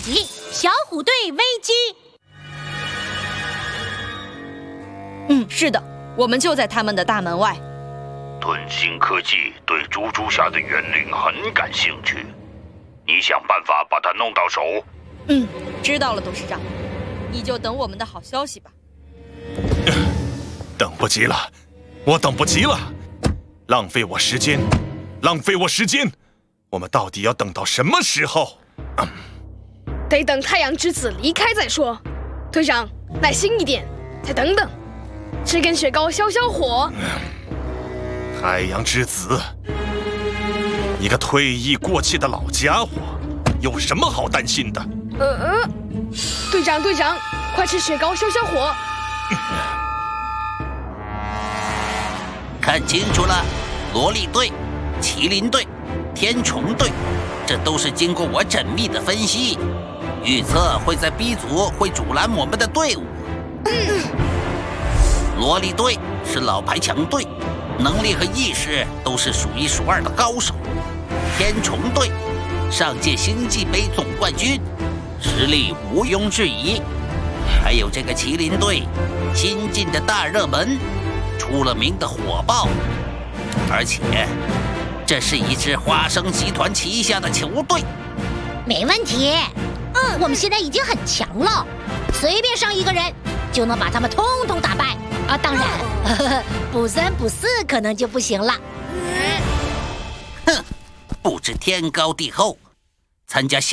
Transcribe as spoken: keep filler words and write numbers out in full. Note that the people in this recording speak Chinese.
集：小虎队危机。 嗯，是的，我们就在他们的大门外。 盾星科技对猪猪侠的元灵很感兴趣，你想办法把它弄到手。 嗯，知道了，董事长，你就等我们的好消息吧。 等不及了，我等不及了，浪费我时间，浪费我时间，我们到底要等到什么时候？嗯、 得等太阳之子离开再说。队长，耐心一点，再等等，吃根雪糕消消火。 嗯、太阳之子，一个退役过气的老家伙，有什么好担心的？ 呃呃，队长队长，快吃雪糕消消火。 看清楚了，萝莉队、麒麟队、天虫队，这都是经过我缜密的分析，预测会在 B 组会阻拦我们的队伍。嗯、萝莉队是老牌强队，能力和意识都是数一数二的高手。天虫队，上届星际杯总冠军，实力毋庸置疑。还有这个麒麟队，新进的大热门，出了名的火爆，而且这是一支花生集团旗下的球队。 没问题，嗯，我们现在已经很强了，随便上一个人就能把他们通通打败啊！当然，呵呵补三补四可能就不行了。 哼，不知天高地厚，参加